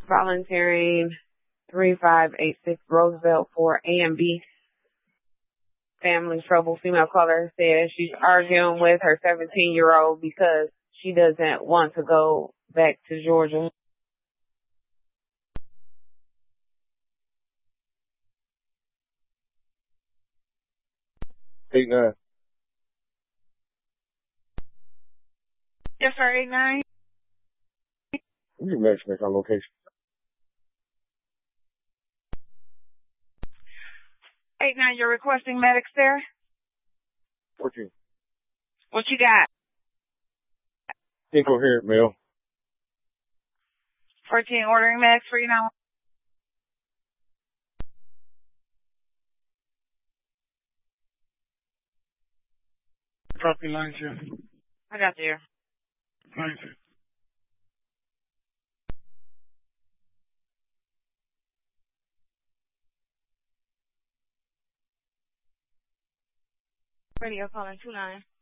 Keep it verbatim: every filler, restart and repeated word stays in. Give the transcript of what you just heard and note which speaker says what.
Speaker 1: volunteering three five eight six Roosevelt for A and B. Family trouble. Female caller says she's arguing with her seventeen-year-old because she doesn't want to go back to Georgia.
Speaker 2: Eight nine.
Speaker 3: Yes, sir, eight nine.
Speaker 2: You can match make our location.
Speaker 3: Eight nine, you're requesting medics there?
Speaker 2: Fourteen.
Speaker 3: What you got?
Speaker 2: Incoherent male.
Speaker 3: Fourteen, ordering medics for you now.
Speaker 4: Copy line two.
Speaker 3: I got you.
Speaker 4: Line two.
Speaker 3: Radio calling two nine.